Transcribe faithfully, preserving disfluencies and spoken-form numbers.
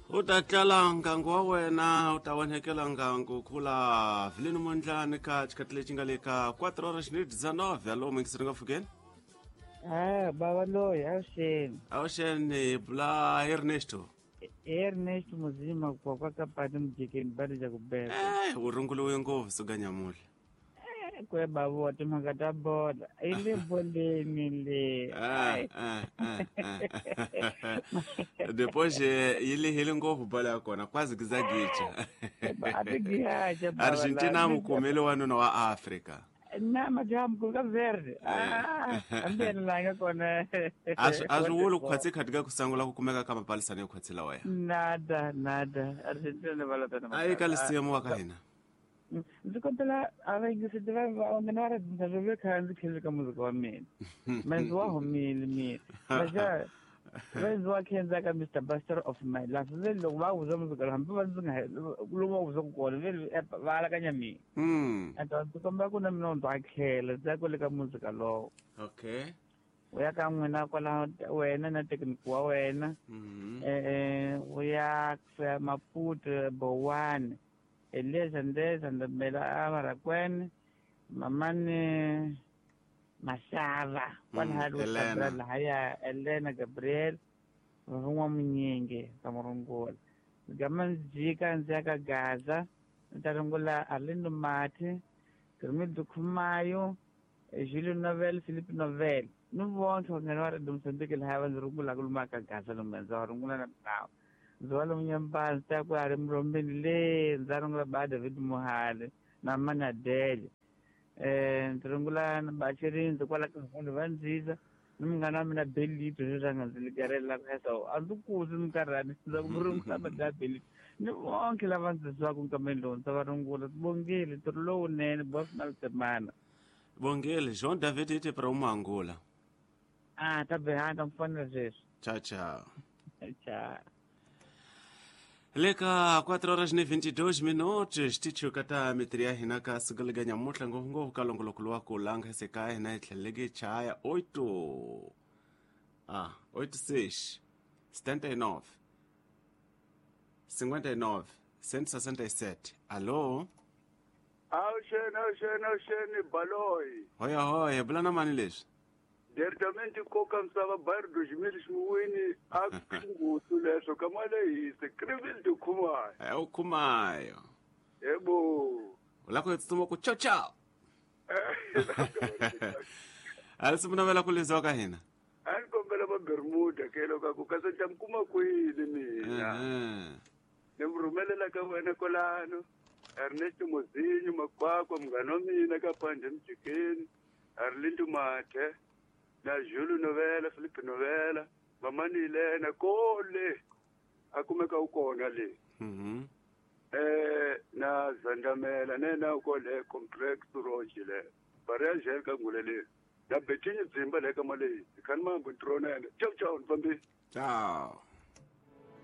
Utatlala ngangu wa wena utawanekela ngangu kula vilini mondlani ka chikatile chingaleka quatro horas ni dezenove. Alô, mãe que você não fugen? Ah, baba loyi awusheni. Awusheni bula Ernesto. Ernesto Muzima kwa kwa kapati mjikeni bado ja kubeba. Eh, urungulu wengovu suganyamule. Eh, kwe babu watu makata boda. Ile boleni le. Ah, ah, ah, ah. Depois ile hile ngovu bala yakona quase kizagicha. Ati gihaja baba. Argentina mukumele wanu wa Afrika. Na majam kuka verde. Ah, ambeni langa kona. Azwulu kwatsi katika kusangula kukumeka kama palisane kwatsila waya. Nada, nada. Argentina bala tana. Ai kalisimu wakahina. Nzikontela abaingisidiva wanganara ntazobe kanzi khizika muzika wa mina. Manzwa homile mina. Baja Wenzwa kenza ka Mister Buster of my life. Velo wa uzo muzika hambe banzinga kuluma uzo kukona velo bala kanyami. Mm. Ata tukomba kuna mnondo akhela zakole ka muzika lo. Okay. Uya ka nwena kwala wena na technique wa wena. Mhm. Eh uya kwa Maputo Bowane. Eleza ndeza ndabela amara kwene mamane Masava kwana halu tabra haya Elena Gabriel vumwa mnyenge kamurongola gaman jika nzaka Gaza ntarongola Arlindo Mate Kermit Dukumayo Julio Novel Philippe Novel nubonke nganwara dumsendeke hawa nrungula kulumaka Gaza lumenza rungula na tawo Zwalo mnyamba ntakwa ari mrombeni le nzarungula ba David Muhale na mana dele eh ntirungula na bachirinzi kwala kafundo vanziza nimngana mina belly to zanga ziligarela kasa andukuzi mkarani nzakumrungula ba belly ni bonke lavanzizwa kunkamelo ntavarungula bongile turlo nene boss maltemana Bongile Jean David ite para uma Angola. Ah tabe handa mfano zesu Tchau, tchau. Tchau. Leka quatro horas e vinte e dois minutos ticho kata metria hinaka sugaliganya mutla ngongo kalongolo kulwa kulanga sekai na itlelege chaya oito ah oito seis setenta e nove cinquenta e nove cento e sessenta e sete. Alô? Awusheni awusheni awusheni Baloyi. Hoya hoya bulana mani leswi. Diretamente koka msava bar dois mil xmuwini akungusu leswo kamale hise krivil dukumayo. Eh ukumayo. Yebo. Ulako yetsuma ku chao chao. Alisumuna vela kulizwa ka hina. Ani kombela ba Bermuda kelo ka ku kasenta mkuma kwini mina. Eh. Nimrumelela ka wena kolano. Ernesto Mozinyo makwakwa mngano mina ka pande mjikeni. Arlindo Mate. Na Julio Novela, Philippe Novela, mamani Elena, kole akumeka ukona le. Mhm. Eh na Zandamela nena ukole complex roji le. Bare jel ka ngulele. Da betinyi zimba le kamale. Kan mambo drone. Ciao ciao mfambi. Ciao.